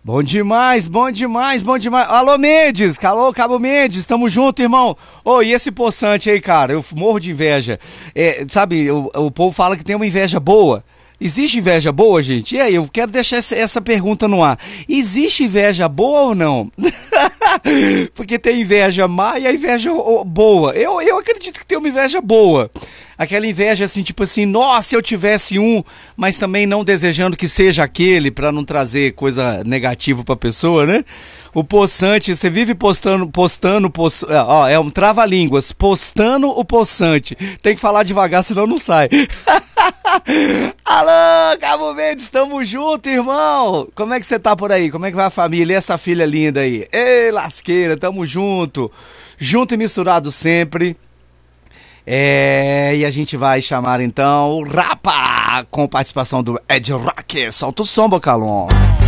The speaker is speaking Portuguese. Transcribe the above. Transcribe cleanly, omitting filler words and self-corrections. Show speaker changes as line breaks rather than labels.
Bom demais, bom demais, bom demais. Alô, Mendes, alô, Cabo Mendes, tamo junto, irmão. Ô, e esse poçante aí, cara, eu morro de inveja. Sabe, o povo fala que tem uma inveja boa. Existe inveja boa, gente? E aí, eu quero deixar essa pergunta no ar. Existe inveja boa ou não? Porque tem inveja má e a inveja boa. Eu acredito que tem uma inveja boa. Aquela inveja assim, tipo assim, nossa, se eu tivesse um, mas também não desejando que seja aquele, pra não trazer coisa negativa pra pessoa, né? O poçante, você vive postando, ó, é um trava-línguas, postando o poçante. Tem que falar devagar, senão não sai. Alô, Cabo Mendes, tamo junto, irmão. Como é que você tá por aí? Como é que vai a família e essa filha linda aí? Ei, lasqueira, tamo junto. Junto e misturado sempre. E a gente vai chamar então o Rapa, com participação do Ed Rock. Solta o som, Bocalon.